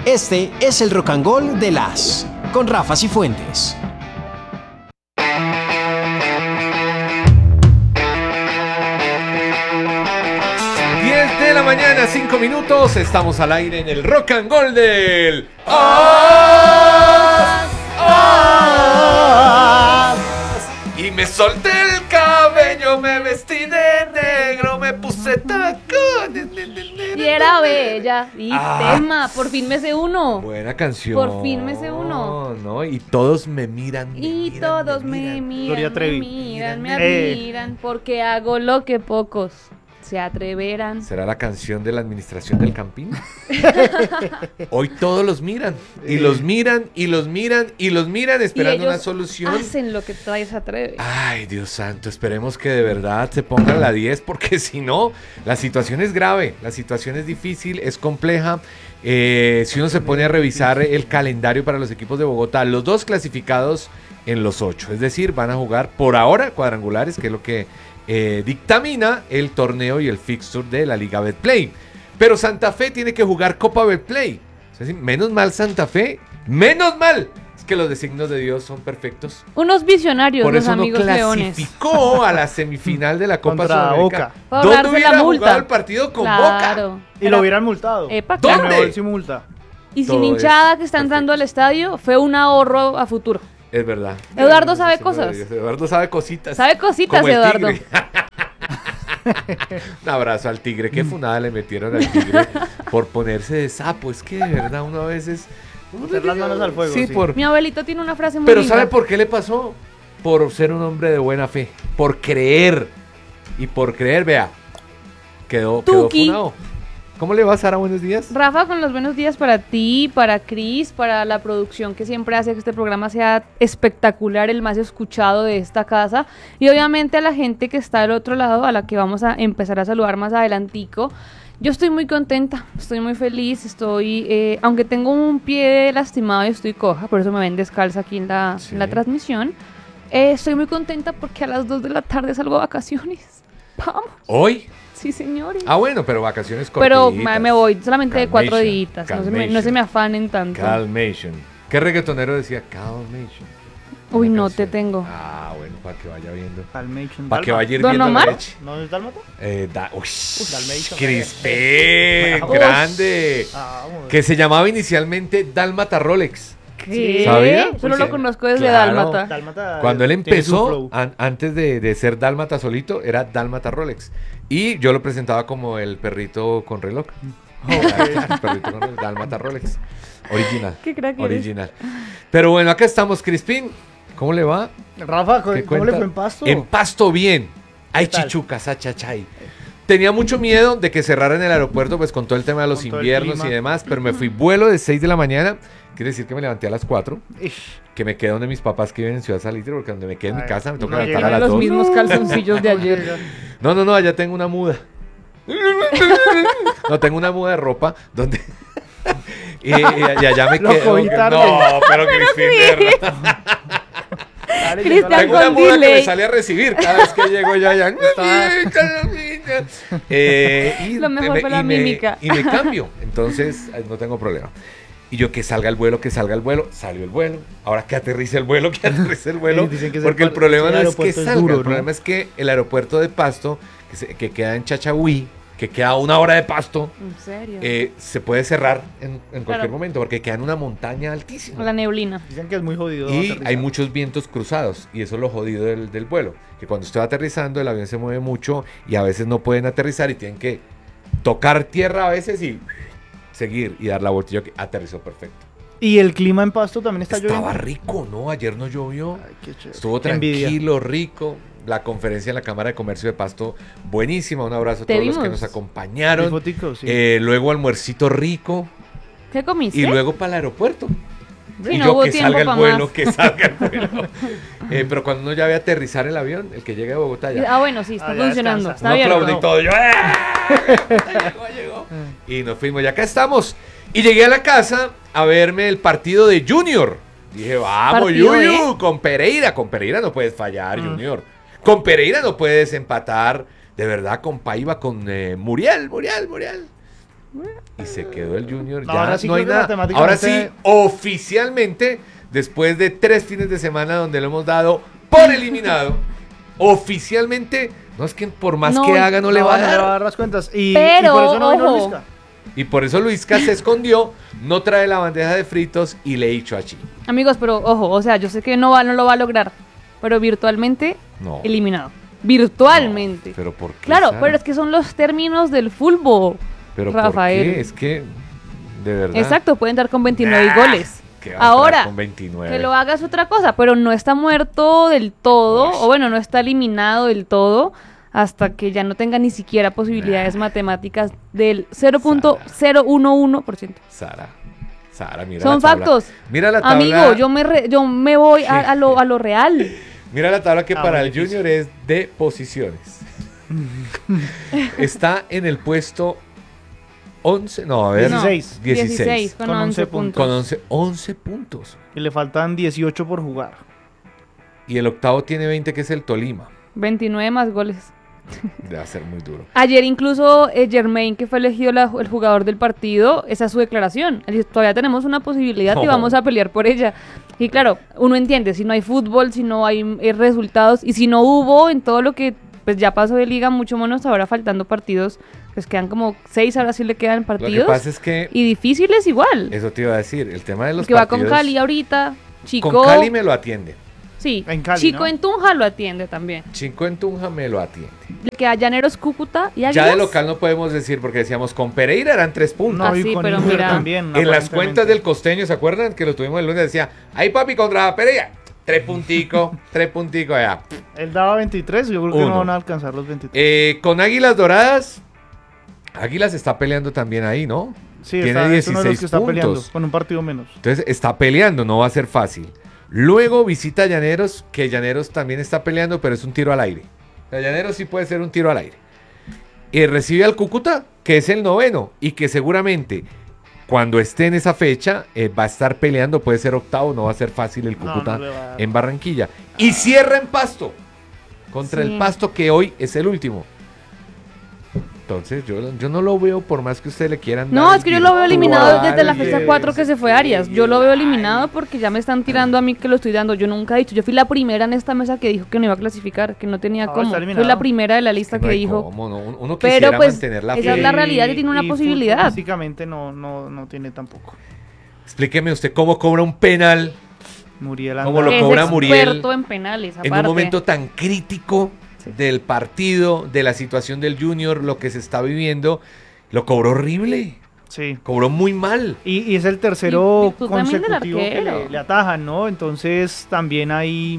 Este es el Rock and Roll de las con Rafa Cifuentes. 10 de la mañana, 5 minutos. Estamos al aire en el Rock and Roll del Y me solté el cabello, me vestí de negro, me puse tacones. Y era bella. Y tema, por fin me sé uno. Buena canción. Por fin me sé uno. No, y todos me miran. Y todos me miran, Gloria Trevi. me admiran, porque hago lo que pocos se atreverán. ¿Será la canción de la administración del Campín? Hoy todos los miran. Y los miran, y los miran, y los miran esperando una solución. Hacen lo que nadie se atreve. Ay, Dios santo, esperemos que de verdad se pongan la 10, porque si no, la situación es grave, la situación es difícil, es compleja. Si uno se pone a revisar el calendario para los equipos de Bogotá, los dos clasificados en los 8, es decir, van a jugar por ahora cuadrangulares, que es lo que dictamina el torneo y el fixture de la Liga Betplay. Pero Santa Fe tiene que jugar Copa Betplay. O sea, menos mal Santa Fe, menos mal. Es que los designios de Dios son perfectos. Unos visionarios, por los eso amigos no leones. clasificó a la semifinal de la Copa Contra Sudamericana. Boca. Por ¿Dónde ahorrarse hubiera la multa? jugado el partido con Boca? Y lo hubieran multado. Epa, ¿Dónde? De nuevo, sin multa. Y Todo sin hinchada es que está perfecto. entrando al estadio, fue un ahorro a futuro. Es verdad. Eduardo sabe Designios de cosas. Dios. Eduardo sabe cositas. Sabe cositas, Como el Eduardo. tigre. Un abrazo al tigre. Qué funada le metieron al tigre por ponerse de sapo. Es que de verdad uno a veces... Meter las manos al fuego, Sí, sí. por... Mi abuelito tiene una frase muy Pero linda. ¿sabe por qué le pasó? Por ser un hombre de buena fe. Por creer. Y por creer, vea, quedó Tuki. funado. ¿Cómo le va, Sara? Buenos días. Rafa, con los buenos días para ti, para Cris, para la producción que siempre hace que este programa sea espectacular, el más escuchado de esta casa, y obviamente a la gente que está del otro lado, a la que vamos a empezar a saludar más adelantico. Yo estoy muy contenta, estoy muy feliz, aunque tengo un pie lastimado y estoy coja, por eso me ven descalza aquí en la transmisión, estoy muy contenta porque a las 2 de la tarde salgo a vacaciones. Vamos. ¿Hoy? Sí, señores. Ah, bueno, pero vacaciones cortitas. Pero me voy solamente de 4 días. Calmation. No se me afanen tanto. Calmation. ¿Qué reggaetonero decía? Calmation. Uy, Una no canción. te tengo. Ah, bueno, para que vaya viendo. Dalmatian. Para que vaya ir ¿Don viendo la Omar? leche. ¿No es Dálmata? Dalmatian. Crispé, Ush. grande. Vamos. Que se llamaba inicialmente Dálmata Rolex. ¿Qué? ¿Sabía? Solo Pues lo sí. conozco desde Claro. Dálmata. Dálmata Cuando él tiene su empezó, flow. antes de ser Dálmata solito, era Dálmata Rolex. Y yo lo presentaba como el perrito con reloj. El perrito con reloj, Dálmata Rolex. Original. Qué crack eres. Original. Pero bueno, acá estamos, Crispín. ¿Cómo le va? Rafa, ¿Qué ¿cómo le cuenta? fue en Pasto? En Pasto bien. Hay ¿Qué tal? chichucas, achachay. Tenía mucho miedo de que cerraran el aeropuerto, pues con todo el tema de los Con todo el inviernos y clima. demás, pero me fui vuelo de 6 de la mañana. Quiere decir que me levanté a las 4, Ish. que me quedé donde mis papás que viven en Ciudad Salitre, porque donde me quedé en mi Ay, casa me toca no levantar a llegan las Los 2. mismos calzoncillos de ayer. No, allá tengo una muda. No, tengo una muda de ropa donde... y allá me Lo quedo. cogí tarde. No, pero Crispín, de verdad. Dale, Cristian, llegó la- Tengo una con muda que me delay. sale a recibir cada vez que llego yo allá. Y Lo mejor fue la mímica. Y me cambio. Entonces, no tengo problema. Y yo que salga el vuelo, salió el vuelo. Ahora que aterrice el vuelo, Sí, dicen que Porque ese el problema no es que aeropuerto es salga, duro, el ¿no? problema es que el aeropuerto de Pasto, que queda en Chachagüí, que queda a 1 hora de Pasto, En serio. se puede cerrar en cualquier Claro. momento, porque queda en una montaña altísima. La neblina. Dicen que es muy jodido Y aterrizar. hay muchos vientos cruzados, y eso es lo jodido del vuelo, que cuando usted va aterrizando el avión se mueve mucho y a veces no pueden aterrizar y tienen que tocar tierra a veces y seguir y dar la vuelta. Yo que aterrizó perfecto. ¿Y el clima en Pasto también está Estaba lloviendo? rico, ¿no? Ayer no llovió. Ay, qué chévere. Estuvo Qué envidia. tranquilo, rico. La conferencia en la Cámara de Comercio de Pasto, buenísima. Un abrazo a Te todos los que vimos. nos acompañaron. ¿Vi foticos? Sí. Luego almuercito rico ¿Qué comiste? y luego para el aeropuerto. Sí, Y no yo hubo que tiempo salga el pa' vuelo, más. que salga el vuelo. Pero cuando uno ya ve aterrizar el avión, el que llega de Bogotá ya. Ah, bueno, sí, está Ah, ya funcionando. descansa. Está Uno abierto. aplaude y todo. Yo, llegó. Y nos fuimos, ya acá estamos. Y llegué a la casa a verme el partido de Junior. Dije, vamos, Partido, Yuyu, con Pereira. Con Pereira no puedes fallar, Junior. Con Pereira no puedes empatar. De verdad, con Paiva, con Muriel. y se quedó el Junior. No, Ya ahora sí no hay creo que nada. matemáticamente- Ahora sí, oficialmente, después de 3 fines de semana donde lo hemos dado por eliminado, oficialmente, no es que por más No, que haga no le va a No le va a dar. dar las cuentas. Y Pero, por eso no vino ojo. Luisca. Y por eso Luisca se escondió, no trae la bandeja de fritos y le hizo allí. Amigos, pero ojo, o sea, yo sé que no lo va a lograr, pero virtualmente No. eliminado. Virtualmente. No, pero ¿por qué? Claro, Sara? pero es que son los términos del fútbol, ¿Pero Rafael. por qué? Es que, de verdad. Exacto, pueden dar con 29 Nah, goles. que va a entrar Ahora, con 29. que lo hagas otra cosa, pero no está muerto del todo, Ush. o bueno, no está eliminado del todo, hasta que ya no tenga ni siquiera posibilidades matemáticas del 0.011%. Sara, mira Son la tabla. factos. Mira la tabla. Amigo, yo me voy a lo real. Mira la tabla que para muy el difícil. Junior es de posiciones. Está en el puesto 11, no, a ver, 16. 16. con Con 11 11 puntos. Con 11 puntos. Y le faltan 18 por jugar. Y el octavo tiene 20, que es el Tolima. 29 más goles. Debe ser muy duro. Ayer incluso Germain, que fue elegido el jugador del partido, esa es su declaración. Él dice, todavía tenemos una posibilidad y No. vamos a pelear por ella. Y claro, uno entiende, si no hay fútbol, si no hay resultados y si no hubo en todo lo que pues ya pasó de liga, mucho menos ahora faltando partidos, pues quedan como 6, ahora sí le quedan Lo que partidos. pasa es que, Y difíciles igual. eso te iba a decir, el tema de los Que va partidos. con Cali ahorita, Chico. Con Cali me lo atiende. Sí, En Cali, Chico ¿no? en Tunja lo atiende también. Chico en Tunja me lo atiende. Le queda Llaneros, Cúcuta y Águilas. Ya de local no podemos decir, porque decíamos, con Pereira eran 3 puntos. No, Ah, y sí, con pero Inter mira. también. En las aparentemente. cuentas del costeño, ¿se acuerdan? Que lo tuvimos el lunes, decía, ay papi, contra Pereira, 3 punticos, 3 punticos allá. Él daba 23, yo creo que Uno. no van a alcanzar los 23. Con Águilas Doradas, Águilas está peleando también ahí, ¿no? Sí, tiene es uno de los 16 que está peleando, puntos. con un partido menos. Entonces está peleando, no va a ser fácil. Luego visita a Llaneros, que Llaneros también está peleando, pero es un tiro al aire. O sea, Llaneros sí puede ser un tiro al aire. Y recibe al Cúcuta, que es el 9º, y que seguramente cuando esté en esa fecha va a estar peleando, puede ser 8º, no va a ser fácil el No, Cúcuta no le va a dar. en Barranquilla. Y cierra en Pasto, contra Sí. el Pasto, que hoy es el último. Entonces yo no lo veo, por más que ustedes le quieran No, dar es que yo lo veo eliminado desde la virtual, fecha 4 que se fue Arias. Yo lo veo eliminado porque ya me están tirando a mí que lo estoy dando. Yo nunca he dicho, yo fui la primera en esta mesa que dijo que no iba a clasificar, que no tenía No, cómo. está Fui eliminado. la primera de la lista No que hay dijo. cómo, no. Uno Pero, quisiera pues, mantener la esa es fe. la realidad y tiene una posibilidad. Básicamente no tiene tampoco. Explíqueme usted cómo cobra un penal Muriel ¿Cómo lo Es cobra Muriel experto en penales, aparte. en un momento tan crítico del partido, de la situación del Junior, lo que se está viviendo. Lo cobró horrible, Sí. cobró muy mal. Y es el tercero Y tú también del consecutivo que arquero. le atajan, ¿no? Entonces también hay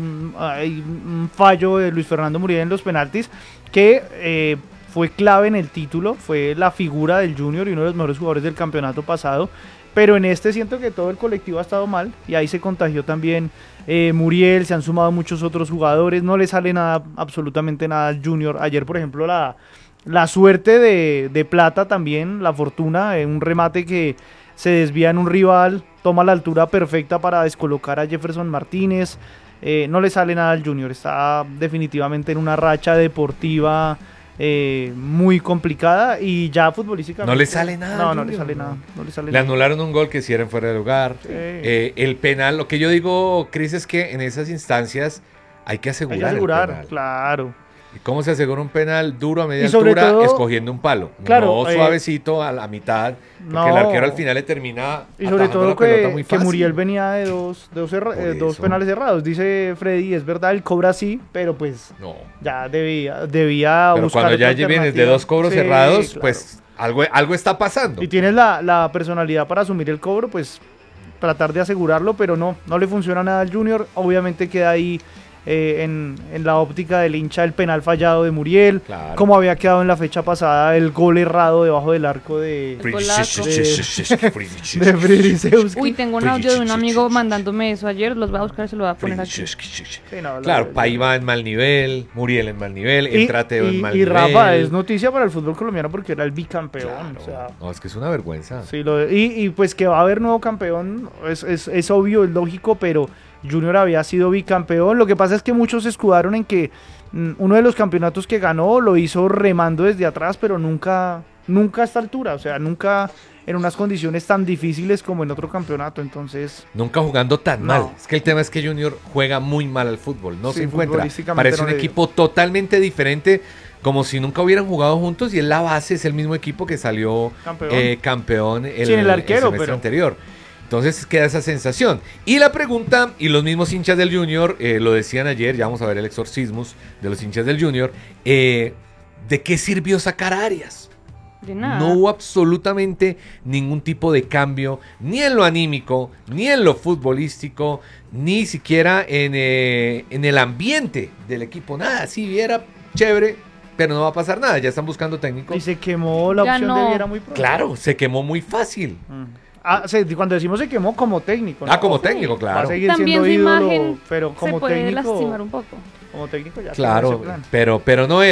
un fallo de Luis Fernando Muriel en los penaltis que fue clave en el título, fue la figura del Junior y uno de los mejores jugadores del campeonato pasado. Pero en este siento que todo el colectivo ha estado mal y ahí se contagió también Muriel, se han sumado muchos otros jugadores, no le sale nada, absolutamente nada al Junior. Ayer, por ejemplo, la suerte de Plata también, la fortuna, un remate que se desvía en un rival, toma la altura perfecta para descolocar a Jefferson Martínez. No le sale nada al Junior, está definitivamente en una racha deportiva muy complicada y ya futbolísticamente. No le sale nada No, al no le Junior, sale no. nada. No le sale Le nada. anularon un gol que sí era en fuera de lugar. Sí. El penal, lo que yo digo, Cris, es que en esas instancias hay que Hay asegurar, que asegurar, el penal. claro. ¿Y cómo se asegura un penal duro a media Y sobre altura? todo- Escogiendo un palo. Claro, no suavecito a la mitad, porque no. el arquero al final le termina Y sobre atajando todo la pelota muy que fácil. Muriel venía de dos eso. penales cerrados. Dice Freddy, es verdad, él cobra sí, pero pues No. ya debía Pero buscar cuando ya otra vienes de alternativa. 2 cobros Sí, cerrados, claro. pues algo está pasando. Y tienes la personalidad para asumir el cobro, pues tratar de asegurarlo, pero no le funciona nada al Junior. Obviamente queda ahí en la óptica del hincha el penal fallado de Muriel, Claro. como había quedado en la fecha pasada el gol errado debajo del arco de Fridrisewski. Uy, tengo un audio de un amigo mandándome eso ayer, los voy a buscar y se lo voy a poner aquí. Sí, no, Claro, Paiva en mal nivel, Muriel en mal nivel, y, el Trateo en mal y nivel. Rafa, es noticia para el fútbol colombiano porque era el bicampeón. Claro. O sea, No, es que es una vergüenza. sí, y pues que va a haber nuevo campeón, es obvio, es lógico, pero Junior había sido bicampeón. Lo que pasa es que muchos se escudaron en que uno de los campeonatos que ganó lo hizo remando desde atrás, pero nunca nunca a esta altura, o sea, nunca en unas condiciones tan difíciles como en otro campeonato, entonces... Nunca jugando tan No. mal. Es que el tema es que Junior juega muy mal al fútbol, no Sí, se encuentra. futbolísticamente Parece no un le equipo totalmente diferente, como si nunca hubieran jugado juntos y es la base, es el mismo equipo que salió campeón Sin el arquero, semestre pero... anterior. Entonces queda esa sensación. Y la pregunta, y los mismos hinchas del Junior lo decían ayer, ya vamos a ver el exorcismus de los hinchas del Junior, ¿de qué sirvió sacar a Arias? De nada. No hubo absolutamente ningún tipo de cambio, ni en lo anímico, ni en lo futbolístico, ni siquiera en el ambiente del equipo. Nada, sí, era chévere, pero no va a pasar nada. Ya están buscando técnico. Y se quemó la Ya opción no. de Viera muy pronto. Claro, se quemó muy fácil. Cuando decimos se quemó como técnico. ¿no? Como técnico, Va a claro. seguir También siendo su ídolo, imagen pero como se puede técnico, lastimar un poco. como técnico ya. Claro, ese plan. pero no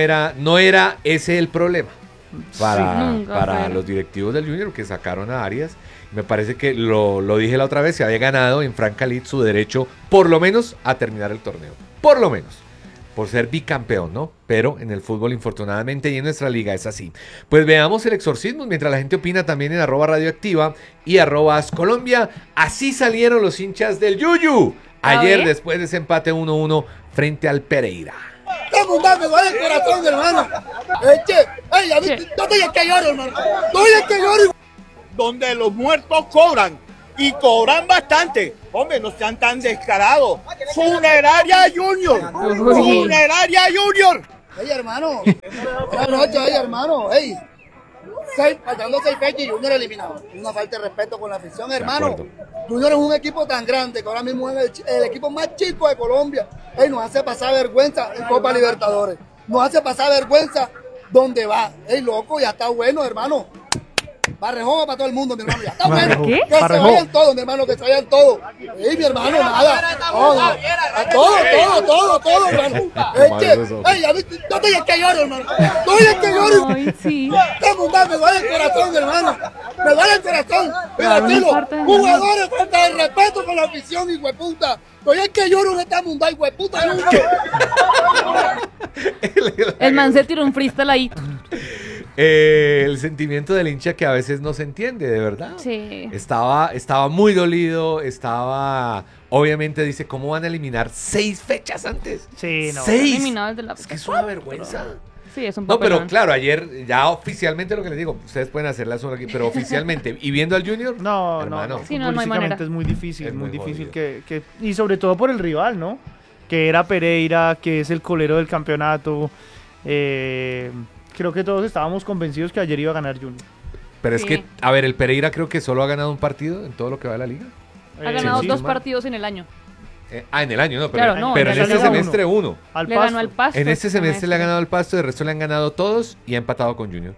era ese el problema para, nunca para fue. los directivos del Junior que sacaron a Arias. Me parece que lo dije la otra vez, se había ganado en Frank Khalid su derecho, por lo menos, a terminar el torneo. Por lo menos. Por ser bicampeón, ¿no? Pero en el fútbol, infortunadamente, y en nuestra liga es así. Pues veamos el exorcismo, mientras la gente opina también en @radioactiva y @ascolombia. Así salieron los hinchas del Yuyu. A Ayer, ver. después de ese empate 1-1 frente al Pereira. ¡Qué mundial me duele el corazón, hermano! ¡Ey, a mí, ¿Qué? no te digas que lloro, hermano! ¡No digas que lloro! Donde los muertos cobran, y cobran bastante. Hombre, no sean tan descarados. ¡Funeraria Junior! ¡Funeraria Junior! ¡Ey, hermano! Buenas noches, hermano! ¡Ey! Faltando 6 fechas y Junior eliminado. Una falta de respeto con la afición, hermano. acuerdo. Junior es un equipo tan grande que ahora mismo es el equipo más chico de Colombia. Ey, nos hace pasar vergüenza en Copa Libertadores. Nos hace pasar vergüenza donde va. Ey, loco, ya está bueno, hermano. Barrejón para todo el mundo, mi hermano. Ya está bueno. ¿Qué? Que se Barrejón. vayan todos, mi hermano, que se vayan todos. Ey, mi hermano, nada. Todo, todo, hermano. Ey, a mí, no te digas que lloro, hermano. No digas que lloro. Ay, sí. ¡Qué mundial! Me duele el corazón, hermano. Me duele el corazón. Pero Claro, un tío, infarto de jugadores falta de respeto con la afición, hijueputa. Oye, es que lloro en esta mundial, hijueputa. El man se tiró un freestyle ahí. El sentimiento del hincha que a veces no se entiende, de verdad. Sí. Estaba muy dolido, obviamente dice, ¿cómo van a eliminar 6 fechas antes? Sí, no. 6. Eliminados de la Es que es una vergüenza. Sí, es un No, pero papelón. claro, ayer ya oficialmente lo que les digo, ustedes pueden hacer la zona aquí, pero oficialmente, y viendo al Junior, No, hermano, Sí, no hay futbolísticamente manera. es muy difícil, Es muy muy difícil jodido. y sobre todo por el rival, ¿no? Que era Pereira, que es el colero del campeonato. Creo que todos estábamos convencidos que ayer iba a ganar Junior. pero es Sí. que, a ver, el Pereira creo que solo ha ganado un partido en todo lo que va de la liga. Ha ganado sí, 2 sumar. partidos en el año. En el año, no, pero, Claro, no, pero en en la este liga semestre uno. Al Le Pasto. ganó al Pasto. En este semestre le ha ganado. ganado el Pasto, de resto le han ganado todos y ha empatado con Junior.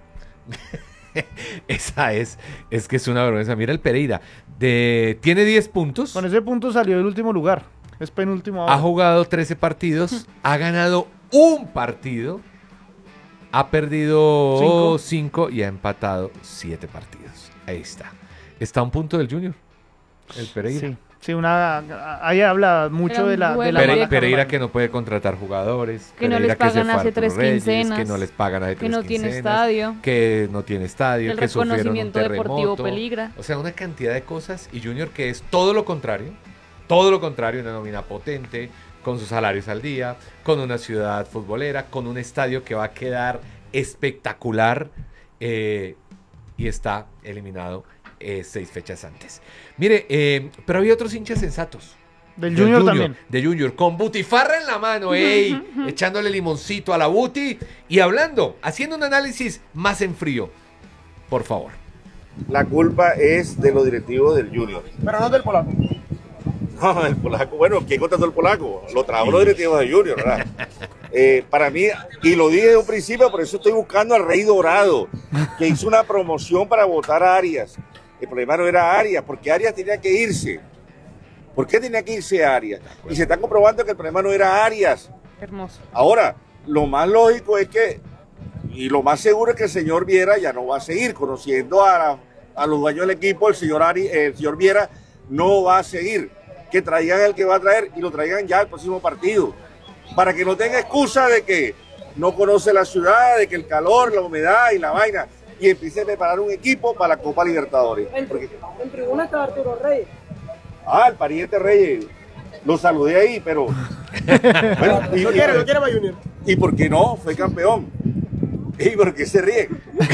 Esa es que es una vergüenza. Mira el Pereira, tiene 10 puntos, Con ese punto salió del último lugar. Es penúltimo ahora. ha jugado 13 partidos, ha ganado un partido, ha perdido 5 y ha empatado 7 partidos. Ahí está. Está a un punto del Junior, el Pereira. Sí, ahí habla mucho Era un de la duelo Pereira, directo. Pereira que no puede contratar jugadores, Que no Pereira les pagan se fue a hace Arturo 3 Reyes, quincenas, que no les pagan hace que 3 no tiene quincenas, estadio. que no tiene estadio, El que sufrieron un reconocimiento deportivo terremoto. peligra. O sea, una cantidad de cosas y Junior que es todo lo contrario, una nómina potente, con sus salarios al día, con una ciudad futbolera, con un estadio que va a quedar espectacular y está eliminado 6 fechas antes. Mire, pero había otros hinchas sensatos. Del Junior también. De Junior, con butifarra en la mano, ey, echándole limoncito a la buti y hablando, haciendo un análisis más en frío. Por favor. La culpa es de los directivos del Junior. Pero no del polaco. No, el polaco, bueno, ¿quién contrató al polaco? Lo trajo los directivos del Junior, ¿verdad? Para mí, y lo dije desde un principio, por eso estoy buscando al Rey Dorado, que hizo una promoción para votar a Arias. El problema no era Arias, porque Arias tenía que irse. ¿Por qué tenía que irse Arias? Y se está comprobando que el problema no era Arias. Hermoso. Ahora, lo más lógico es que, y lo más seguro es que el señor Viera ya no va a seguir, conociendo a los dueños del equipo, el señor Viera no va a seguir. Que traigan el que va a traer y lo traigan ya al próximo partido. Para que no tenga excusa de que no conoce la ciudad, de que el calor, la humedad y la vaina. y empiece a preparar un equipo para la Copa Libertadores. En tribuna está Arturo Reyes. El pariente Reyes, lo saludé ahí, pero... bueno, Lo quiere para Junior. ¿Y por qué no? Fue campeón. ¿Y por qué se ríe?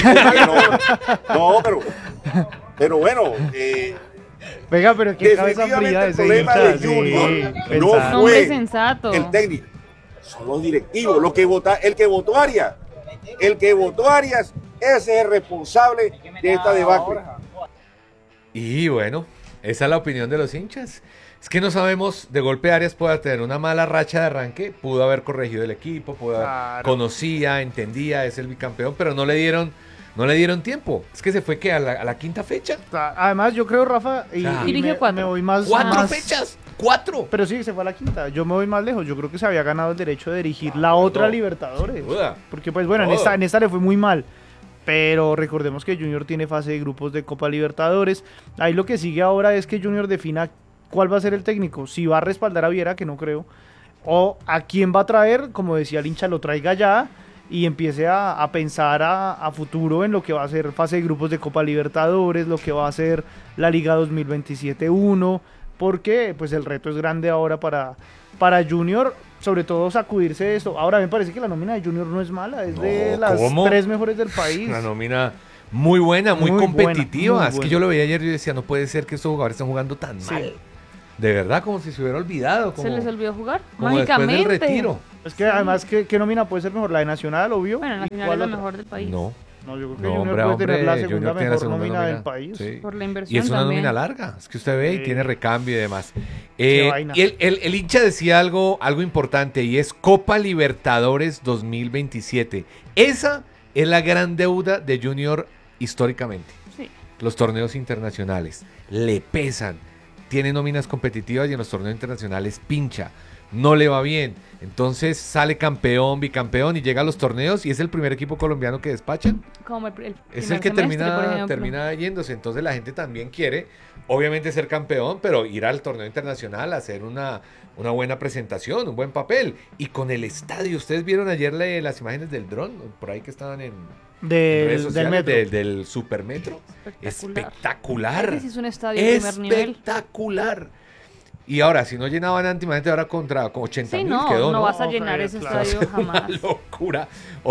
No, pero bueno... Venga, pero qué cabeza fría ese problema hincha. de Junior Sí, no pensar. Hombre fue sensato. el técnico, son los directivos, el que votó Arias, ese es el responsable de esta debacle. Y bueno, esa es la opinión de los hinchas. Es que no sabemos, de golpe Arias puede tener una mala racha de arranque, pudo haber corregido el equipo, Claro. conocía, entendía, es el bicampeón, pero no le dieron tiempo. Es que se fue que a la quinta fecha. Además, yo creo, Rafa, y Dirigió 4. me voy más... ¡Cuatro más- fechas! ¡4! Pero sí, se fue a la quinta. Yo me voy más lejos. Yo creo que se había ganado el derecho de dirigir la otra No, Libertadores. sin duda. Porque, pues bueno, Todo. en esta le fue muy mal. Pero recordemos que Junior tiene fase de grupos de Copa Libertadores. Ahí lo que sigue ahora es que Junior defina cuál va a ser el técnico. Si va a respaldar a Viera, que no creo. O a quién va a traer, como decía el hincha, lo traiga ya. Y empiece a pensar a futuro en lo que va a ser fase de grupos de Copa Libertadores, lo que va a ser la Liga 2027-1, porque pues el reto es grande ahora para Junior, sobre todo sacudirse de esto. Ahora me parece que la nómina de Junior no es mala, es de No, las ¿cómo? 3 mejores del país. Una nómina muy buena, muy competitiva. buena, muy es que buena. yo lo veía ayer y yo decía, no puede ser que estos jugadores estén jugando tan Sí. mal. De verdad, como si se hubiera olvidado. ¿Se les olvidó jugar? como después Mágicamente. del retiro. Es que además, ¿qué nómina puede ser mejor? ¿La de Nacional, obvio? Bueno, la ¿Y final cuál es la otra? mejor del país. No. No, yo creo que No, Junior hombre, puede tener la Junior segunda tiene la mejor segunda nómina del nómina. país. Sí. Por la Y inversión es una también. nómina larga. Es que usted ve y Sí. tiene recambio y demás. Qué vaina. Y el hincha decía algo importante y es Copa Libertadores 2027. Esa es la gran deuda de Junior históricamente. Sí. Los torneos internacionales le pesan. Tiene nóminas competitivas y en los torneos internacionales pincha. No le va bien. Entonces sale campeón, bicampeón y llega a los torneos y es el primer equipo colombiano que despachan. Como el Es primer el que semestre, por ejemplo. termina yéndose. Entonces la gente también quiere, obviamente, ser campeón, pero ir al torneo internacional, hacer una buena presentación, un buen papel. Y con el estadio, ustedes vieron ayer las imágenes del dron, por ahí que estaban en redes Del sociales, metro. del supermetro. Espectacular. Ese sí es un estadio de primer nivel. Espectacular. Y ahora, si no llenaban antes, imagínate ahora contra 80 Sí, mil no, quedó, no ¿no? vas a No, llenar Javier, ese claro. estadio jamás. Una locura.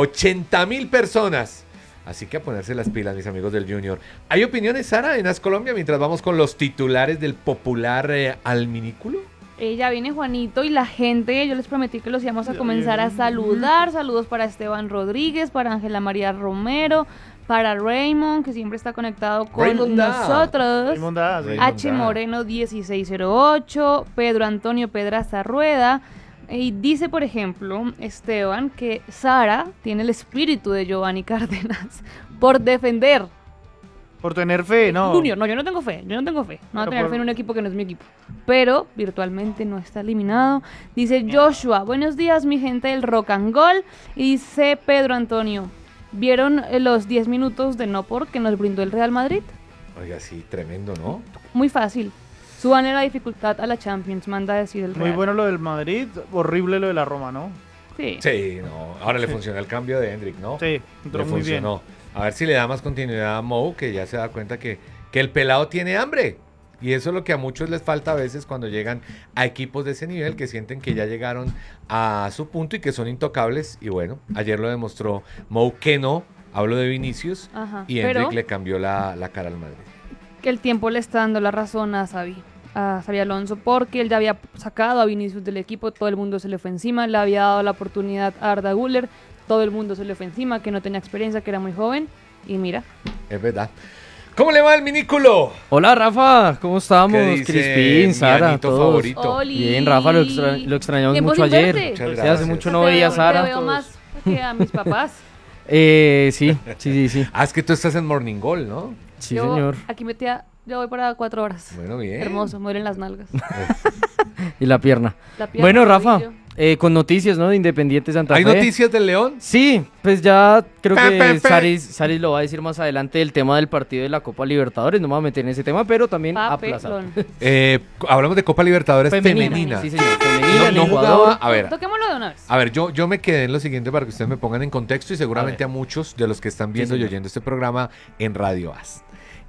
80.000 personas. Así que a ponerse las pilas, mis amigos del Junior. ¿Hay opiniones, Sara, en As Colombia, mientras vamos con los titulares del popular Alminículo? Ya viene Juanito y la gente, yo les prometí que los íbamos a comenzar a saludar. Saludos para Esteban Rodríguez, para Ángela María Romero, para Raymond, que siempre está conectado con Raymond Da. nosotros. Raymond Da, sí. Raymond H. Da. Moreno 1608, Pedro Antonio Pedraza Rueda. Y dice, por ejemplo, Esteban, que Sara tiene el espíritu de Giovanni Cárdenas por defender Por tener fe, no. Junior. No, yo no tengo fe, No voy a Pero tener por- fe en un equipo que no es mi equipo. Pero virtualmente no está eliminado. Dice Joshua, buenos días mi gente del Rock and Gold. Y dice Pedro Antonio, ¿vieron los 10 minutos de no por que nos brindó el Real Madrid? Oiga, sí, tremendo, ¿no? Muy fácil. Suban la dificultad a la Champions, manda a decir el Real. Muy bueno lo del Madrid, horrible lo de la Roma, ¿no? Sí. Sí, no. Ahora le funcionó el cambio de Hendrik, ¿no? Sí, entró Le muy bien. funcionó. A ver si le da más continuidad a Mou, que ya se da cuenta que el pelado tiene hambre. Y eso es lo que a muchos les falta a veces cuando llegan a equipos de ese nivel, que sienten que ya llegaron a su punto y que son intocables. Y bueno, ayer lo demostró Mou que no. Hablo de Vinicius. Ajá, Y pero- Hendrik le cambió la cara al Madrid. Que el tiempo le está dando la razón a Xavi Alonso, porque él ya había sacado a Vinicius del equipo, todo el mundo se le fue encima, le había dado la oportunidad a Arda Güler, todo el mundo se le fue encima, que no tenía experiencia, que era muy joven, y mira, Es verdad. ¿Cómo le va el minículo? Hola Rafa, ¿cómo estamos? ¿Qué dice Crispín, mi Sara, Anito todos. favorito? Oli. Bien, Rafa, lo extrañamos Tiempo mucho sin ayer. verte. Muchas Sí, gracias. hace mucho Te no veía a veo- Sara. Te veo más que a mis papás. Sí. Ah, es que tú estás en Morning Goal, ¿no? Sí, Yo señor. Aquí metía, yo voy para 4 horas. Bueno, bien. Hermoso, mueren las nalgas. Y la pierna. La pierna, Bueno, el Rafa, tobillo. Con noticias, ¿no? De Independiente Santa Fe. ¿Hay noticias del León? Sí, pues ya creo que Saris lo va a decir más adelante del tema del partido de la Copa Libertadores. No me voy a meter en ese tema, pero también aplazado. Hablamos de Copa Libertadores femenina. Sí, señor. Femenina, no jugaba. A ver, toquémoslo de una vez. A ver, yo me quedé en lo siguiente para que ustedes me pongan en contexto y seguramente a muchos de los que están viendo y oyendo este programa en Radio AS.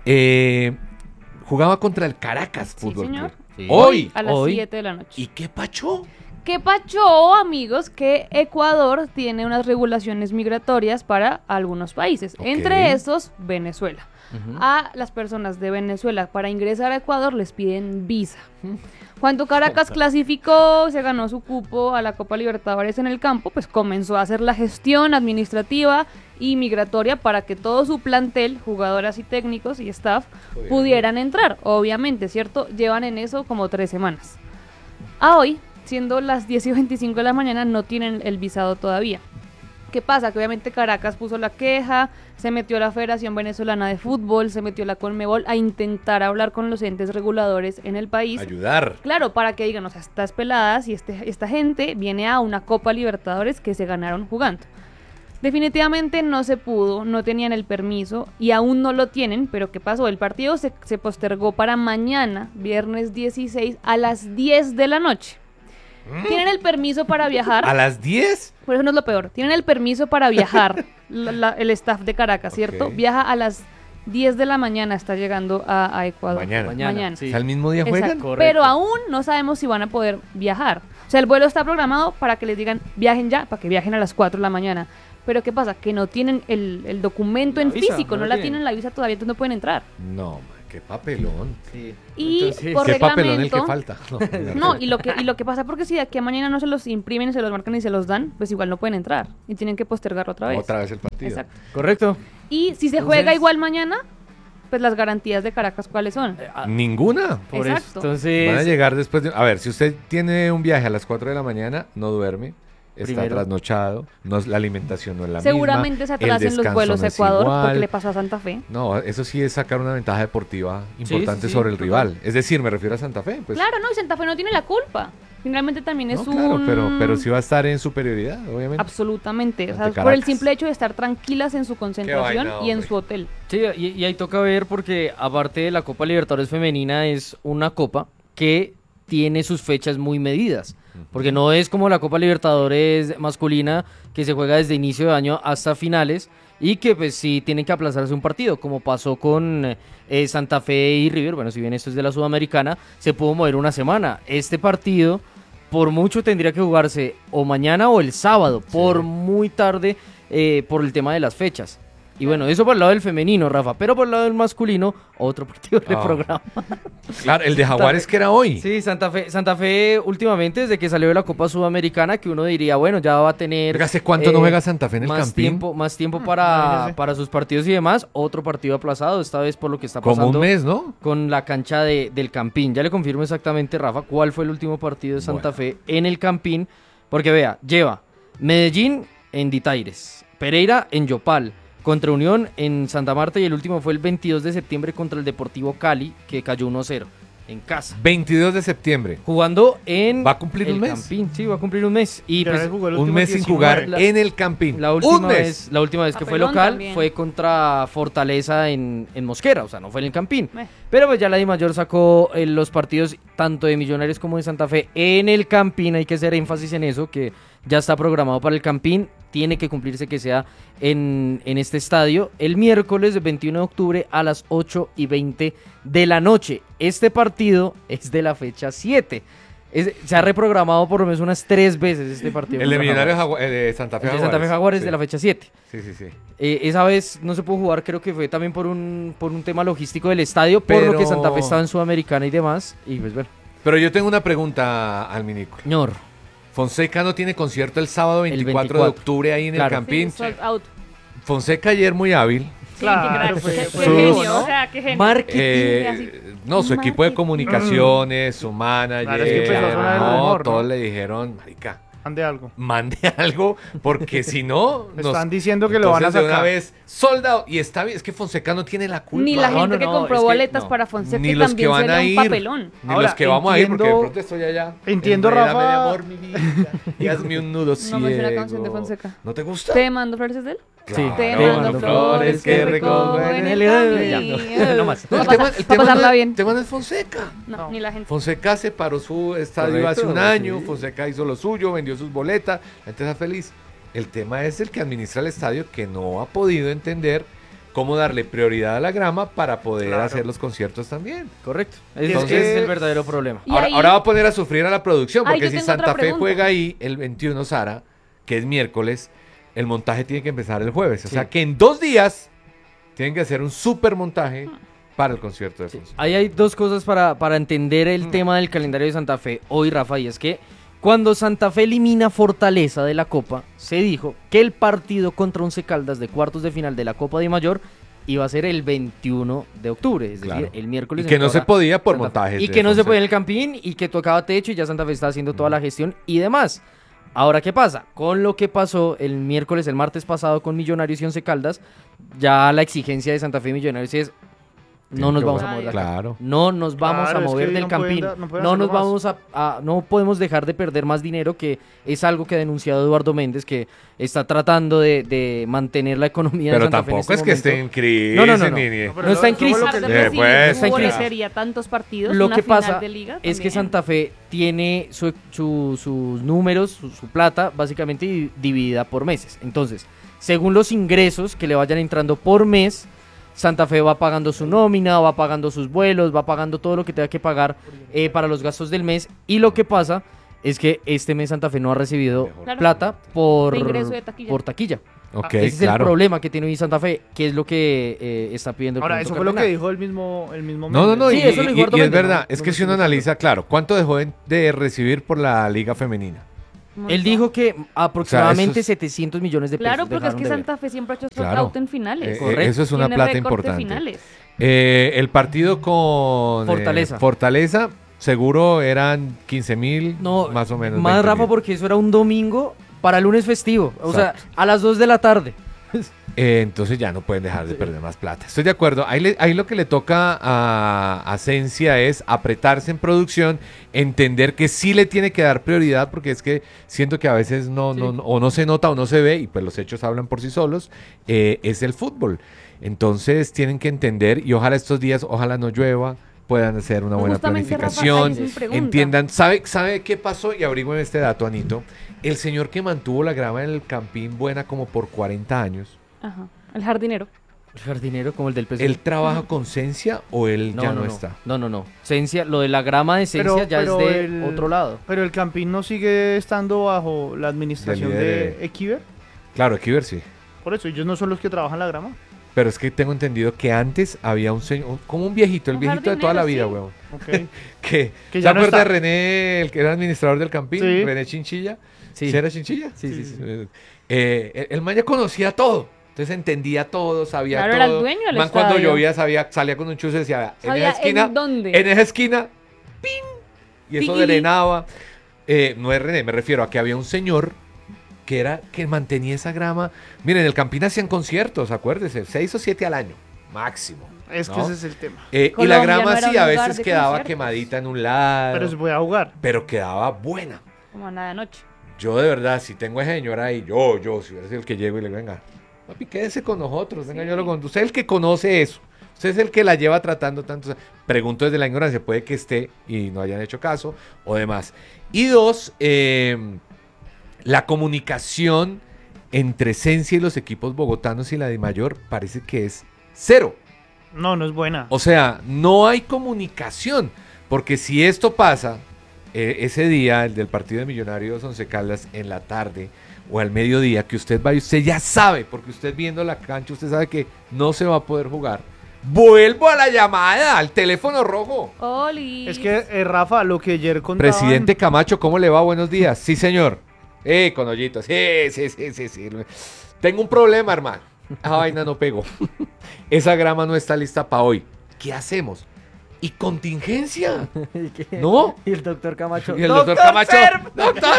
Jugaba contra el Caracas Fútbol Club. Sí. Hoy. A las 7 de la noche. ¿Y qué pachó? ¿Qué pachó, amigos? Que Ecuador tiene unas regulaciones migratorias para algunos países, entre estos Venezuela. A las personas de Venezuela para ingresar a Ecuador les piden visa. Cuando Caracas clasificó, se ganó su cupo a la Copa Libertadores en el campo, pues comenzó a hacer la gestión administrativa y migratoria para que todo su plantel, jugadoras y técnicos y staff, pudieran entrar. Obviamente, ¿cierto? Llevan en eso como 3 semanas. A hoy, siendo las 10:25 de la mañana, no tienen el visado todavía. ¿Qué pasa? Que obviamente Caracas puso la queja, se metió la Federación Venezolana de Fútbol, se metió la Conmebol a intentar hablar con los entes reguladores en el país. Ayudar. Claro, para que digan, o sea, estas peladas y esta gente viene a una Copa Libertadores que se ganaron jugando. Definitivamente no se pudo, no tenían el permiso y aún no lo tienen, pero ¿qué pasó? El partido se postergó para mañana, viernes 16, a las 10 de la noche. Tienen el permiso para viajar. ¿A las 10? Por eso no es lo peor. Tienen el permiso para viajar el staff de Caracas, ¿cierto? Viaja a las 10 de la mañana, está llegando a Ecuador. Mañana. Sí. O sea, ¿el mismo día juegan? Pero aún no sabemos si van a poder viajar. O sea, el vuelo está programado para que les digan viajen ya, para que viajen a las 4 de la mañana. Pero ¿qué pasa? Que no tienen el documento en físico, no la tienen la visa todavía, entonces no pueden entrar. No, qué papelón. Sí. Y entonces, por qué reglamento, papelón el que falta. No, y lo que pasa porque si de aquí a mañana no se los imprimen, se los marcan y se los dan, pues igual no pueden entrar y tienen que postergarlo otra vez. Otra vez el partido. Exacto. Correcto. Y si se juega igual mañana, pues las garantías de Caracas, ¿cuáles son? Ninguna. Por Exacto. eso. Entonces, van a llegar después de... A ver, si usted tiene un viaje a las 4 de la mañana, no duerme. Está trasnochado, la alimentación no es la Seguramente misma. se atrasen los vuelos a Ecuador porque le pasó a Santa Fe. No, eso sí es sacar una ventaja deportiva importante sobre el rival. Es decir, me refiero a Santa Fe. Pues. Claro, no, y Santa Fe no tiene la culpa. Finalmente también es claro, pero sí va a estar en superioridad, obviamente. Absolutamente. O sea, por el simple hecho de estar tranquilas en su concentración y en su hotel. Sí, y ahí toca ver porque aparte de la Copa Libertadores Femenina es una copa que tiene sus fechas muy medidas. Porque no es como la Copa Libertadores masculina que se juega desde inicio de año hasta finales y que pues sí tienen que aplazarse un partido, como pasó con Santa Fe y River. Bueno, si bien esto es de la Sudamericana, se pudo mover una semana. Este partido por mucho tendría que jugarse o mañana o el sábado, por muy tarde por el tema de las fechas. Y bueno, eso por el lado del femenino, Rafa, pero por el lado del masculino, otro partido de programa. Claro, el de Jaguares que era hoy. Sí, Santa Fe últimamente, desde que salió de la Copa Sudamericana, que uno diría, bueno, ya va a tener... ¿Hace cuánto no juega Santa Fe en el Campín? Más tiempo para sus partidos y demás. Otro partido aplazado, esta vez por lo que está pasando. Como un mes, ¿no? Con la cancha del Campín. Ya le confirmo exactamente, Rafa, cuál fue el último partido de Santa Fe en el Campín. Porque vea, lleva Medellín en Ditaires, Pereira en Yopal, contra Unión en Santa Marta y el último fue el 22 de septiembre contra el Deportivo Cali, que cayó 1-0 en casa. 22 de septiembre. Jugando en ¿Va a cumplir un mes? Campín. Sí, va a cumplir un mes. Y pues, un mes sin jugar en el Campín. La última vez que fue local también fue contra Fortaleza en Mosquera, o sea, no fue en el Campín. Pero pues ya la DIMAYOR sacó los partidos tanto de Millonarios como de Santa Fe en el Campín. Hay que hacer énfasis en eso, que ya está programado para el Campín. Tiene que cumplirse que sea en este estadio el miércoles 21 de octubre a las 8:20 de la noche. Este partido es de la fecha 7. Se ha reprogramado por lo menos unas 3 veces este partido. El de Millonarios de Santa Fe Jaguares. El de Santa Fe Jaguares de la fecha 7. Sí. Esa vez no se pudo jugar, creo que fue también por un tema logístico del estadio, por lo que Santa Fe estaba en Sudamericana y demás. Y pues bueno. Pero yo tengo una pregunta al Minícola. Señor. Fonseca no tiene concierto el sábado 24 de octubre ahí en el Campín. Sí, sold out. Fonseca ayer muy hábil. Claro, fue qué genio, ¿no? O sea, qué genio. Su equipo de comunicaciones, su manager, Claro, es que empezó a sonar el rumor, todos le dijeron, marica, Ande algo. mande algo, porque si no... Están diciendo que lo van a entonces de una sacar. vez, soldado, y está bien, es que Fonseca no tiene la culpa. Ni la No, gente no, que no, compró es que boletas no. para Fonseca Ni que los que también van a sería ir, un papelón. ni Ahora, los que vamos a ir, porque de entiendo- pronto estoy allá. entiendo, Enrédame, Rafa. mi amor, mi vida, y hazme un nudo No me sé la ciego. canción de Fonseca. ¿No te gusta? ¿Te mando flores es de él? Sí. Te Claro. mando flores que recojo en el camino. No más. No, Para pasarla bien. El tema no es Fonseca. No, ni la gente. Fonseca se paró su estadio Correcto, hace un año, sí. Fonseca hizo lo suyo, vendió sus boletas, la gente está feliz. El tema es el que administra el estadio que no ha podido entender cómo darle prioridad a la grama para poder Claro. hacer los conciertos también. Correcto. Entonces- Ese es el verdadero problema. Y Ahora, ahí- ahora va a poner a sufrir a la producción, Ahí porque yo si tengo Santa otra Fe pregunta. juega ahí el 21, Sara, que es miércoles, el montaje tiene que empezar el jueves. O Sí. sea que en 2 días tienen que hacer un super montaje para el concierto de Fonseca. Ahí hay dos cosas para entender el tema del calendario de Santa Fe hoy, Rafa, y es que cuando Santa Fe elimina Fortaleza de la Copa, se dijo que el partido contra Once Caldas de cuartos de final de la Copa de Mayor iba a ser el 21 de octubre, es Claro. decir, el miércoles. Y que en no se ahora podía por Santa Fe. montajes Y de que no se Fonseca. podía en el Campín y que tocaba techo y ya Santa Fe está haciendo toda la gestión y demás. Ahora, ¿qué pasa? Con lo que pasó el martes pasado con Millonarios y Once Caldas, ya la exigencia de Santa Fe y Millonarios es no Tienen nos que vamos a jugar. mover de acá. Claro. No nos vamos Claro, a es mover que del no pueden Campín. no pueden No hacerlo nos vamos no podemos dejar de perder más dinero, que es algo que ha denunciado Eduardo Méndez, que está tratando de mantener la economía de Pero Santa Fe en tampoco este es que esté en momento. crisis. No. ni- pero No está en eso fue lo crisis. que- A pesar de que pues, sí, está en fútbol crisis. sería tantos partidos, Lo una que final pasa de liga es que también. Santa Fe tiene sus números, su plata, básicamente dividida por meses. Entonces, según los ingresos que le vayan entrando por mes, Santa Fe va pagando su nómina, va pagando sus vuelos, va pagando todo lo que tenga que pagar para los gastos del mes. Y lo que pasa es que este mes Santa Fe no ha recibido Claro. plata por De ingreso de taquilla. por taquilla. Ok, Ese es claro. el problema que tiene hoy Santa Fe, que es lo que está pidiendo el Ahora, conjunto eso fue lo que cardenal. dijo el mismo No, Sí, y, eso lo y- dijo Eduardo y es Méndez, verdad, ¿no? es que si uno analiza, claro, ¿cuánto dejó de recibir por la liga femenina? Él dijo que aproximadamente es- 700 millones de pesos. Claro, porque es dejaron que de ver. Santa Fe siempre ha hecho sold Claro. out en finales. Correcto. Eso es una Tiene plata récord de importante. finales. El partido con Fortaleza. seguro eran 15,000, No, más o menos. Más 20,000. Rafa, porque eso era un domingo para lunes festivo. O Exacto. sea, a las 2 de la tarde. Entonces ya no pueden dejar de perder más plata. Estoy de acuerdo. Ahí lo que le toca a Cencia es apretarse en producción, entender que sí le tiene que dar prioridad, porque es que siento que a veces o no se nota o no se ve, y pues los hechos hablan por sí solos, es el fútbol. Entonces tienen que entender, y ojalá estos días, ojalá no llueva, puedan hacer una buena Justamente, Rafa, planificación, ahí es mi pregunta. entiendan, ¿sabe qué pasó? Y averigüen este dato, Anito. El señor que mantuvo la grama en el Campín buena como por 40 años, Ajá. El jardinero. El jardinero como el del PSG. ¿él trabaja con Cencia o él ya no está? No. Cencia, lo de la grama de Cencia ya pero es de el- otro lado. Pero el Campín no sigue estando bajo la administración Del líder, de Equiver. Claro, Equiver sí. Por eso, ellos no son los que trabajan la grama. Pero es que tengo entendido que antes había un señor, como un viejito, el Un viejito de toda la vida, jardinero, weón. Ok. Que Que ¿se ya no acuerda de está. René, el que era administrador del Campín? Sí. René Chinchilla. Sí. ¿Sí era Chinchilla? Sí. El man ya conocía todo. Entonces entendía todo, sabía Claro, todo. era el dueño del El man cuando estadio. llovía salía con un chuzo y decía, en ¿Sabía esa esquina, en dónde? en esa esquina, ¡pin! Y eso Piquili. drenaba. No es René, me refiero a que había un señor que mantenía esa grama. Miren, en el Campín hacían conciertos, acuérdese, 6 o 7 al año, máximo. Es que ¿no? ese es el tema. Y la Colombia grama no era sí un a lugar veces de quedaba conciertos. quemadita en un lado, Pero se puede jugar. pero quedaba buena. Como nada de noche. Yo de verdad, si tengo a ese señor ahí, yo, si hubiera sido el que llego y le digo, venga, papi, quédese con nosotros, venga, yo lo conozco. Usted es el que conoce eso, usted es el que la lleva tratando tanto. Pregunto desde la ignorancia, puede que esté y no hayan hecho caso o demás. Y dos, la comunicación entre Cencia y los equipos bogotanos y la de Mayor parece que es cero. No, no es buena. O sea, no hay comunicación, porque si esto pasa ese día, el del partido de Millonarios Once Caldas, en la tarde o al mediodía, que usted va y usted ya sabe, porque usted viendo la cancha, usted sabe que no se va a poder jugar. Vuelvo a la llamada, al teléfono rojo. Oli. Es que, Rafa, lo que ayer contaban... Presidente Camacho, ¿cómo le va? Buenos días. Sí, señor. Con hoyitos. Sí. Tengo un problema, hermano. Esa vaina no pegó. Esa grama no está lista para hoy. ¿Qué hacemos? y contingencia. ¿No? Y el doctor Camacho. Y el doctor Camacho. ¡Doctor!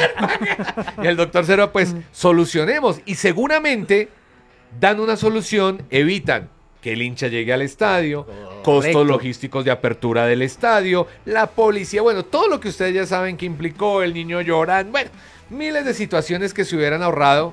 Y el doctor Serva, pues solucionemos. Y seguramente dan una solución, evitan que el hincha llegue al estadio, costos logísticos de apertura del estadio, la policía, bueno, todo lo que ustedes ya saben que implicó, el niño llorando, bueno, miles de situaciones que se hubieran ahorrado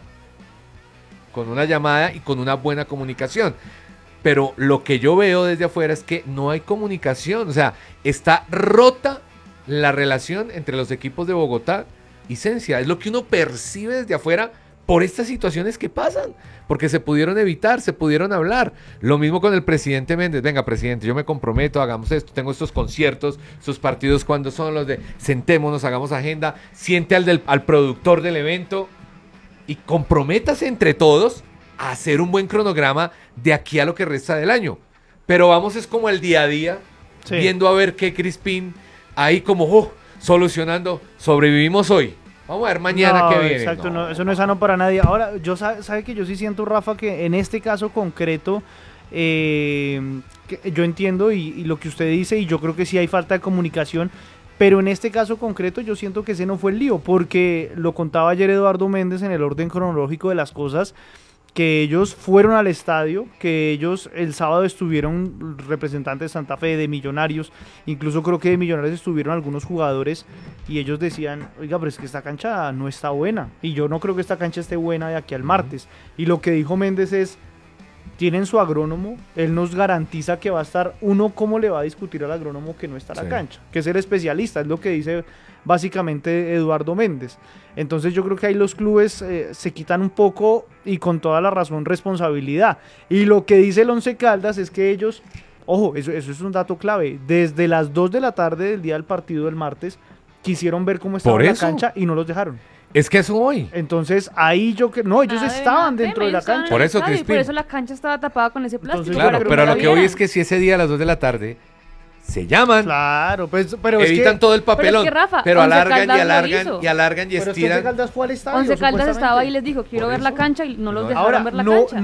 con una llamada y con una buena comunicación. Pero lo que yo veo desde afuera es que no hay comunicación, o sea, está rota la relación entre los equipos de Bogotá y Ciencia. Es lo que uno percibe desde afuera por estas situaciones que pasan, porque se pudieron evitar, se pudieron hablar. Lo mismo con el presidente Méndez. Venga, presidente, yo me comprometo, hagamos esto, tengo estos conciertos, sus partidos cuando son los de sentémonos, hagamos agenda, siente al productor del evento y comprométase entre todos a hacer un buen cronograma de aquí a lo que resta del año. Pero vamos, es como el día a día, viendo a ver qué Crispín, ahí como solucionando, sobrevivimos hoy. Vamos a ver mañana qué viene. Exacto, no, eso no es sano para nadie. Ahora, sabe que yo sí siento, Rafa, que en este caso concreto, que yo entiendo y lo que usted dice, y yo creo que sí hay falta de comunicación, pero en este caso concreto yo siento que ese no fue el lío, porque lo contaba ayer Eduardo Méndez en el orden cronológico de las cosas, que ellos fueron al estadio, que ellos el sábado estuvieron representantes de Santa Fe, de Millonarios, incluso creo que de Millonarios estuvieron algunos jugadores y ellos decían, oiga, pero es que esta cancha no está buena y yo no creo que esta cancha esté buena de aquí al martes. Y lo que dijo Méndez es, tienen su agrónomo, él nos garantiza que va a estar, uno, ¿cómo le va a discutir al agrónomo que no está en la cancha? Que es el especialista, es lo que dice básicamente Eduardo Méndez. Entonces yo creo que ahí los clubes se quitan un poco y con toda la razón responsabilidad. Y lo que dice el Once Caldas es que ellos, ojo, eso es un dato clave, desde las 2 de la tarde del día del partido del martes, quisieron ver cómo estaba la cancha y no los dejaron. Es que eso hoy. Entonces ahí ellos estaban dentro de la cancha. Por eso, Crispín. Por eso la cancha estaba tapada con ese plástico. Entonces, claro, pero lo que hoy es que si ese día a las 2 de la tarde se llaman, claro, pues, pero evitan todo el papelón, pero alargan y estiran. Pero Once Caldas fue al estadio. Once Caldas estaba ahí y les dijo, quiero ver la cancha y no los dejaron ver la cancha.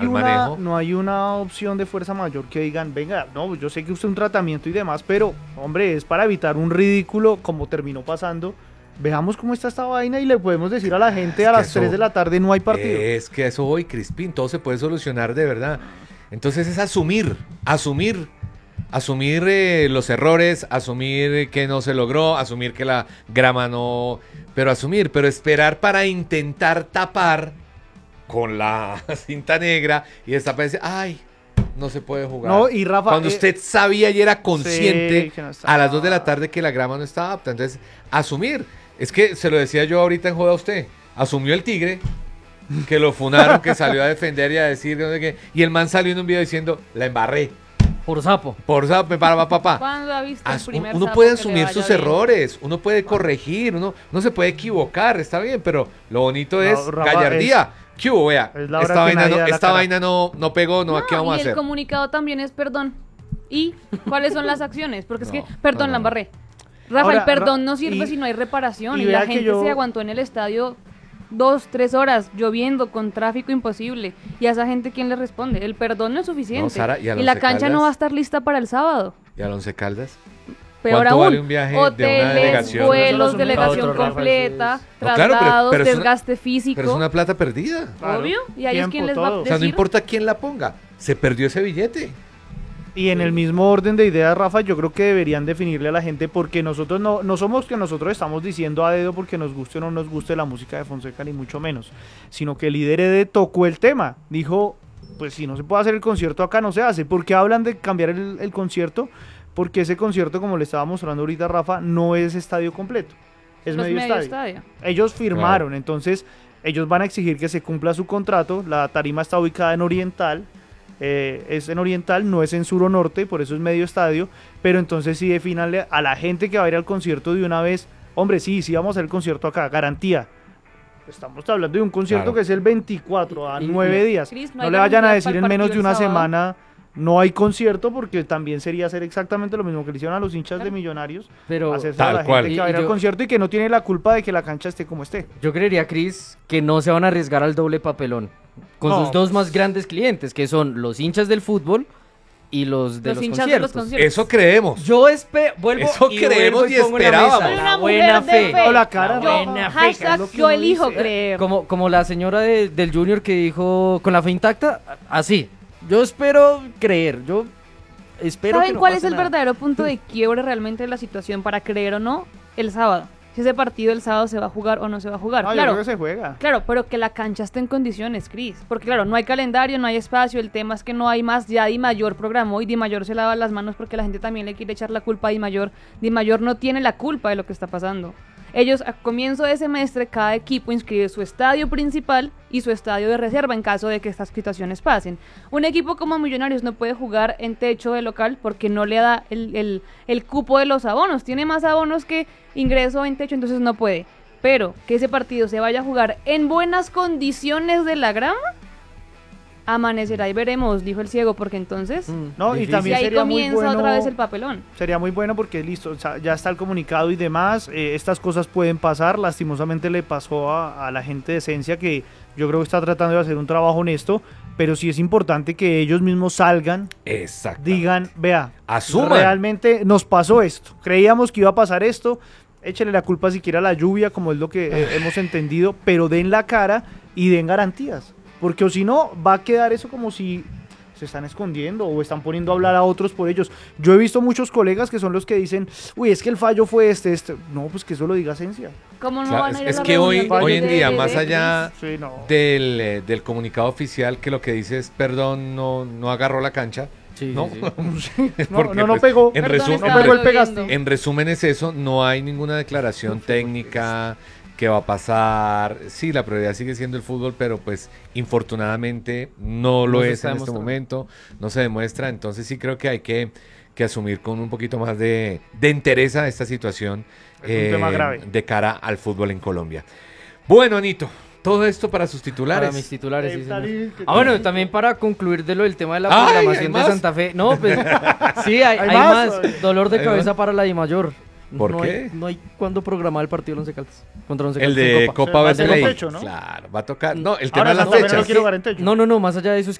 No hay una opción de fuerza mayor que digan, venga, no, yo sé que usted un tratamiento y demás, pero hombre, es para evitar un ridículo como terminó pasando. Veamos cómo está esta vaina y le podemos decir a la gente a las 3 de la tarde no hay partido. Es que eso hoy, Crispín, todo se puede solucionar de verdad. Entonces es asumir los errores, asumir que no se logró, asumir que la grama no, pero esperar para intentar tapar con la cinta negra y destapar y decir, ay, no se puede jugar. No, y Rafa, cuando usted sabía y era consciente a las 2 de la tarde que la grama no estaba apta, entonces asumir. Es que se lo decía yo ahorita en joda a usted, asumió el Tigre, que lo funaron, que salió a defender y a decir no sé qué, y el man salió en un video diciendo, la embarré. Por sapo. Para papá. ¿Cuándo ha visto el primer uno sapo puede que asumir le sus vaya bien? errores, uno puede corregir, uno se puede equivocar, está bien, pero lo bonito es gallardía. ¿Qué hubo, vea? Esta vaina no pegó, ¿qué vamos a hacer? Y el comunicado también es perdón. ¿Y cuáles son las acciones? Porque es que, perdón, la embarré. Rafa, Ahora, el perdón no sirve si no hay reparación. Y vea la que gente se aguantó en el estadio 2-3 horas lloviendo con tráfico imposible. ¿Y a esa gente quién le responde? El perdón no es suficiente. No, Sara, y la cancha no va a estar lista para el sábado. ¿Y al Once Caldas? Peor ¿Cuánto aún, vale un viaje de una hoteles, delegación? vuelos, delegación completa, traslados, pero desgaste físico. Pero es una plata perdida. Obvio, y ahí es quien les va a decir. O sea, no importa quién la ponga, se perdió ese billete. Y en el mismo orden de ideas, Rafa, yo creo que deberían definirle a la gente, porque nosotros no somos que nosotros estamos diciendo a dedo porque nos guste o no nos guste la música de Fonseca, ni mucho menos, sino que el líder ED tocó el tema, dijo, pues si no se puede hacer el concierto acá, no se hace. ¿Por qué hablan de cambiar el concierto? Porque ese concierto, como le estaba mostrando ahorita Rafa, no es estadio completo, es medio estadio. Ellos firmaron, entonces ellos van a exigir que se cumpla su contrato, la tarima está ubicada en Oriental, es en Oriental, no es en Sur o Norte, por eso es medio estadio, pero entonces sí defínanle a la gente que va a ir al concierto de una vez, hombre, sí vamos a hacer el concierto acá, garantía. Estamos hablando de un concierto que es el 24 a 9 días. Chris, no le vayan a decir en menos de una semana no hay concierto, porque también sería hacer exactamente lo mismo que le hicieron a los hinchas de Millonarios, pero hacerse a la gente que va a ir al concierto y que no tiene la culpa de que la cancha esté como esté. Yo creería, Cris, que no se van a arriesgar al doble papelón con sus dos más grandes clientes, que son los hinchas del fútbol y los de los hinchas de los conciertos. conciertos. Eso creemos. Yo vuelvo Eso y creemos vuelvo y pongo en la esperábamos. mesa Soy la una buena mujer de fe. fe. No, la cara, Yo, buena fe, hashtag, es lo que yo uno elijo dice. creer. Como la señora del Junior que dijo con la fe intacta, así. Yo espero creer, yo espero que ¿Saben no cuál es pase el nada. verdadero punto de quiebre realmente de la situación para creer o no? El sábado. Si ese partido el sábado se va a jugar o no se va a jugar. No, yo Claro, creo que se juega. claro, pero que la cancha esté en condiciones, Cris. Porque claro, no hay calendario, no hay espacio. El tema es que no hay más. Ya Di Mayor programó y Di Mayor se lava las manos porque la gente también le quiere echar la culpa a Di Mayor. Di Mayor no tiene la culpa de lo que está pasando. Ellos a comienzo de semestre, cada equipo inscribe su estadio principal y su estadio de reserva en caso de que estas situaciones pasen. Un equipo como Millonarios no puede jugar en techo de local porque no le da el cupo de los abonos. Tiene más abonos que ingreso en techo, entonces no puede. Pero que ese partido se vaya a jugar en buenas condiciones de la grama, amanecerá y veremos, dijo el ciego, porque entonces... No, y Difícil. Y también ahí sería muy comienza bueno. otra vez el papelón. Sería muy bueno porque listo, o sea, ya está el comunicado y demás. Estas cosas pueden pasar. Lastimosamente le pasó a la gente de Esencia, que yo creo que está tratando de hacer un trabajo honesto, pero sí es importante que ellos mismos salgan, Exacto. digan, vea, Asuman. realmente nos pasó esto. Creíamos que iba a pasar esto. Échele la culpa siquiera a la lluvia, como es lo que hemos entendido, pero den la cara y den garantías. Porque o si no, va a quedar eso como si se están escondiendo o están poniendo a hablar a otros por ellos. Yo he visto muchos colegas que son los que dicen, uy, es que el fallo fue este. No, pues que eso lo diga Esencia. ¿Cómo no Claro, van a ir a es la que hoy reunión en de- día, de- más de- allá Sí, no. del comunicado oficial, que lo que dice es, perdón, no agarró la cancha. Sí, ¿no? sí, Porque, no pues, pegó. En, Perdón, resumen, estaba pegó el lloviendo. pegaste. en resumen es eso, no hay ninguna declaración técnica que va a pasar. Sí, la prioridad sigue siendo el fútbol, pero pues infortunadamente no lo No se es está en este demostrando. momento, no se demuestra, entonces sí creo que hay que asumir con un poquito más de entereza esta situación Es un tema grave. de cara al fútbol en Colombia. Bueno, Anito, todo esto para sus titulares. Para mis titulares, sí, señor. Tarín, que- Bueno, también para concluir de lo del tema de la Ay, programación ¿hay de más? Santa Fe. No, pues sí, hay ¿Hay más. más? Dolor de ¿Hay cabeza más? para la Di Mayor. ¿Por no qué? no hay cuándo programar el partido de Once Caldas. Contra Once El Caldas en de Copa. Copa Va a ser Betplay. en techo, ¿no? Claro, va a tocar. No, el tema Ahora de las Santa Fe no fechas. quiere jugar en techo. No, más allá de eso es